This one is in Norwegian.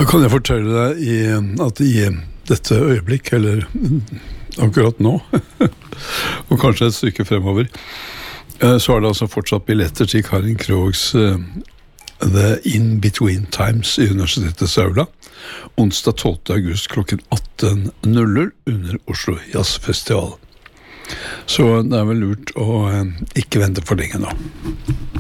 Da kan jeg fortelle deg at i dette øyeblikk, eller akkurat nå, og kanskje et stykke fremover, så er det altså fortsatt billetter til Karin Krogs The In-Between Times i Universitetets Aula, onsdag 12. august klokken 18:00 under Oslo Jazzfestival. Så det er vel lurt å ikke vente for lenge nå.